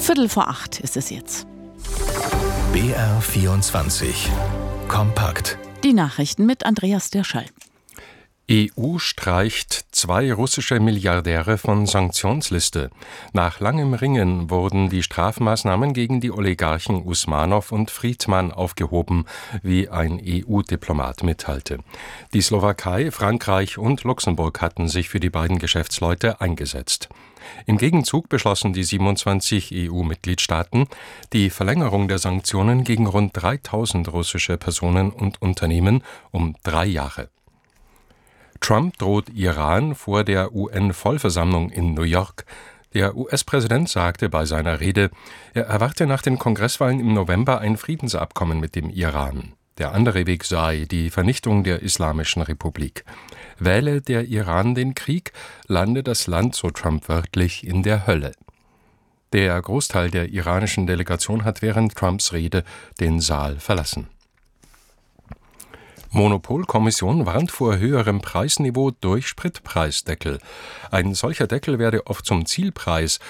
7:15 ist es jetzt. BR24 Kompakt. Die Nachrichten mit Andreas Derschall. EU streicht 2 russische Milliardäre von Sanktionsliste. Nach langem Ringen wurden die Strafmaßnahmen gegen die Oligarchen Usmanow und Friedman aufgehoben, wie ein EU-Diplomat mitteilte. Die Slowakei, Frankreich und Luxemburg hatten sich für die beiden Geschäftsleute eingesetzt. Im Gegenzug beschlossen die 27 EU-Mitgliedstaaten die Verlängerung der Sanktionen gegen rund 3000 russische Personen und Unternehmen um 3 Jahre. Trump droht Iran vor der UN-Vollversammlung in New York. Der US-Präsident sagte bei seiner Rede, er erwarte nach den Kongresswahlen im November ein Friedensabkommen mit dem Iran. Der andere Weg sei die Vernichtung der Islamischen Republik. Wähle der Iran den Krieg, lande das Land, so Trump wörtlich, in der Hölle. Der Großteil der iranischen Delegation hat während Trumps Rede den Saal verlassen. Monopolkommission warnt vor höherem Preisniveau durch Spritpreisdeckel. Ein solcher Deckel werde oft zum Zielpreis